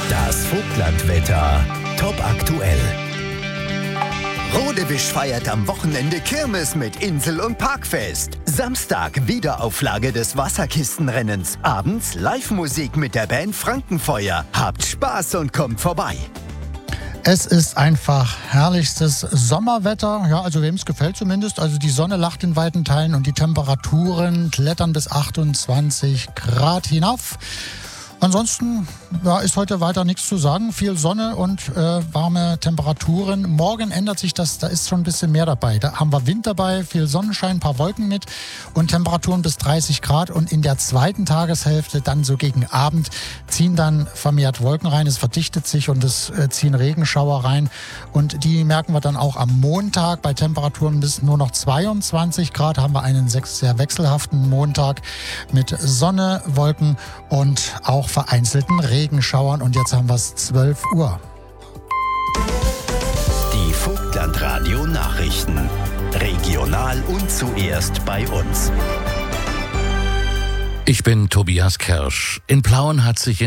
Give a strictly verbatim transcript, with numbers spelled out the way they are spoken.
Das Vogtlandwetter top aktuell. Rodewisch feiert am Wochenende Kirmes mit Insel- und Parkfest. Samstag Wiederauflage des Wasserkistenrennens. Abends Live-Musik mit der Band Frankenfeuer. Habt Spaß und kommt vorbei. Es ist einfach herrlichstes Sommerwetter, ja, also wem es gefällt zumindest. Also die Sonne lacht in weiten Teilen und die Temperaturen klettern bis achtundzwanzig Grad hinauf. Ansonsten ja, ist heute weiter nichts zu sagen. Viel Sonne und äh, warme Temperaturen. Morgen ändert sich das, da ist schon ein bisschen mehr dabei. Da haben wir Wind dabei, viel Sonnenschein, ein paar Wolken mit und Temperaturen bis dreißig Grad. Und in der zweiten Tageshälfte, dann so gegen Abend, ziehen dann vermehrt Wolken rein. Es verdichtet sich und es äh, ziehen Regenschauer rein. Und die merken wir dann auch am Montag. Bei Temperaturen bis nur noch zweiundzwanzig Grad haben wir einen sehr wechselhaften Montag mit Sonne, Wolken und auch vereinzelten Regenschauern. Und jetzt haben wir es zwölf Uhr. Die Vogtlandradio Nachrichten. Regional und zuerst bei uns. Ich bin Tobias Kersch. In Plauen hat sich in